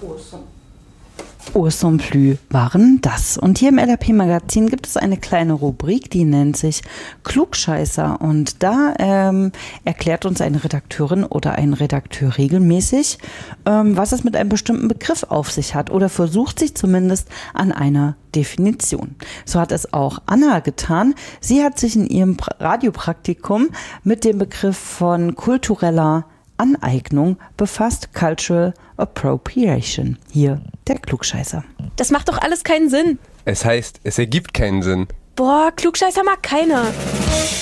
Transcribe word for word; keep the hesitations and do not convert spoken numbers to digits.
Au sans plus waren das. Und hier im L R P-Magazin gibt es eine kleine Rubrik, die nennt sich Klugscheißer. Und da ähm, erklärt uns eine Redakteurin oder ein Redakteur regelmäßig, ähm, was es mit einem bestimmten Begriff auf sich hat oder versucht sich zumindest an einer Definition. So hat es auch Anna getan. Sie hat sich in ihrem Radiopraktikum mit dem Begriff von kultureller Aneignung befasst, Cultural Appropriation. Hier der Klugscheißer. Das macht doch alles keinen Sinn. Es heißt, es ergibt keinen Sinn. Boah, Klugscheißer mag keiner.